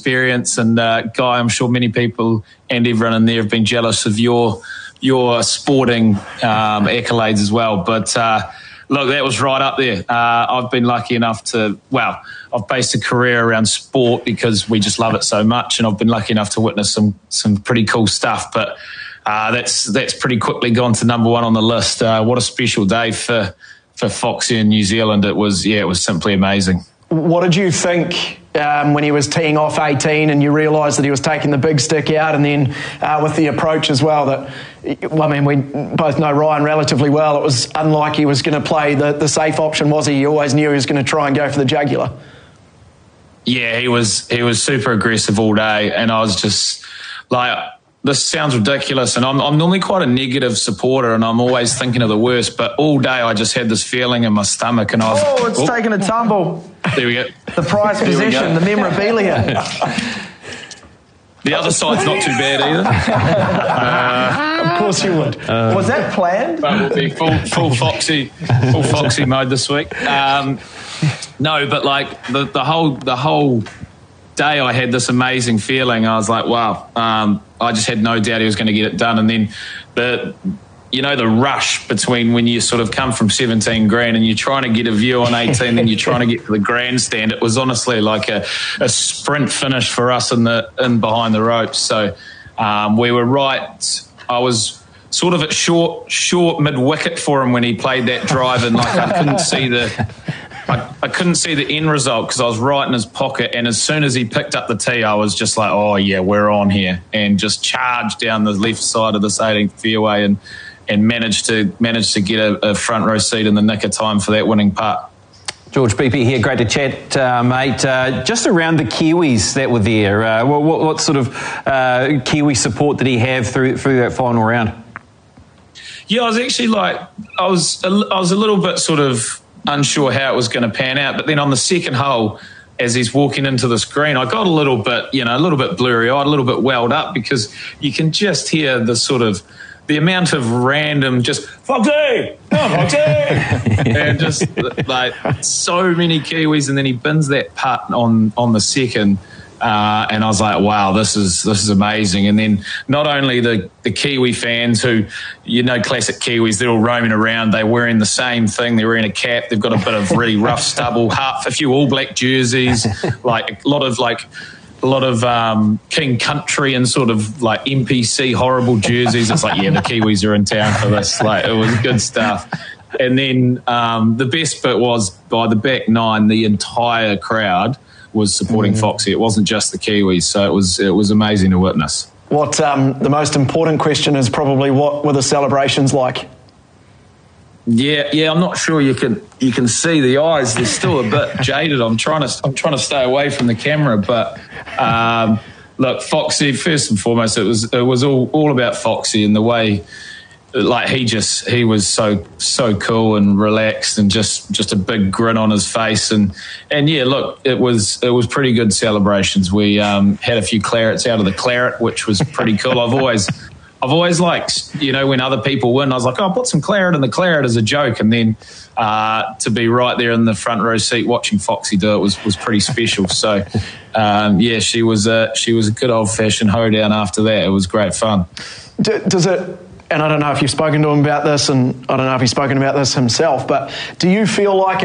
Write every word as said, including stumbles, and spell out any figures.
experience. And uh, Guy, I'm sure many people and everyone in there have been jealous of your your sporting um, accolades as well. But uh, look, that was right up there. Uh, I've been lucky enough to, well, I've based a career around sport because we just love it so much, and I've been lucky enough to witness some some pretty cool stuff. But uh, that's that's pretty quickly gone to number one on the list. Uh, what a special day for for Foxy in New Zealand. It was, yeah, it was simply amazing. What did you think um, when he was teeing off eighteen and you realised that he was taking the big stick out, and then uh, with the approach as well that, well, I mean, we both know Ryan relatively well. It was unlike he was going to play the, the safe option, was he? He always knew he was going to try and go for the jugular. Yeah, he was, he was super aggressive all day, and I was just like, this sounds ridiculous, and I'm, I'm normally quite a negative supporter, and I'm always thinking of the worst, but all day I just had this feeling in my stomach, and I was... Oh, it's oh. taken a tumble. There we go. The prized possession, the memorabilia. The other side's not too bad either. Uh, of course you would. Uh, Was that planned? But we'll be full, full Foxy, full Foxy mode this week. Um, no, but like the, the whole the whole day, I had this amazing feeling. I was like, wow. Um, I just had no doubt he was going to get it done. And then the, you know, the rush between when you sort of come from seventeen grand and you're trying to get a view on eighteen, then you're trying to get to the grandstand. It was honestly like a, a sprint finish for us in the in behind the ropes. So um, we were right. I was sort of at short short mid wicket for him when he played that drive, and like I couldn't see the. I, I couldn't see the end result because I was right in his pocket, and as soon as he picked up the tee, I was just like, oh yeah, we're on here, and just charged down the left side of this eighteenth fairway and and managed to managed to get a, a front row seat in the nick of time for that winning putt. George Beepy here, great to chat, uh, mate. Uh, just around the Kiwis that were there, uh, what, what, what sort of uh, Kiwi support did he have through through that final round? Yeah, I was actually like, I was a, I was a little bit sort of unsure how it was going to pan out, but then on the second hole, as he's walking into the screen, I got a little bit, you know, a little bit blurry-eyed, a little bit welled up, because you can just hear the sort of, the amount of random just, Foxy, oh, Foxy, and just like so many Kiwis, and then he bins that putt on, on the second, uh, and I was like, wow, this is this is amazing. And then not only the, the Kiwi fans who, you know, classic Kiwis, they're all roaming around, they're wearing the same thing, they're wearing a cap, they've got a bit of really rough stubble, half, a few all black jerseys, like a lot of like a lot of um, King Country and sort of like N P C horrible jerseys. It's like, yeah, the Kiwis are in town for this. Like, it was good stuff. And then um, the best bit was by the back nine, the entire crowd was supporting mm. Foxy. It wasn't just the Kiwis, so it was it was amazing to witness. What um, the most important question is probably, what were the celebrations like? Yeah, yeah, I'm not sure you can you can see the eyes. They're still a bit jaded. I'm trying to I'm trying to stay away from the camera, but um, look, Foxy, first and foremost, it was it was all, all about Foxy, and the way, like, he just he was so so cool and relaxed, and just just a big grin on his face, and and yeah, look, it was it was pretty good celebrations. We um, had a few clarets out of the claret, which was pretty cool. I've always I've always liked, you know, when other people win, I was like, oh, I'll put some claret in the claret as a joke, and then uh, to be right there in the front row seat watching Foxy do it was was pretty special. So um, yeah, she was a she was a good old fashioned hoedown after that. It was great fun. Does it? And I don't know if you've spoken to him about this, and I don't know if he's spoken about this himself, but do you feel like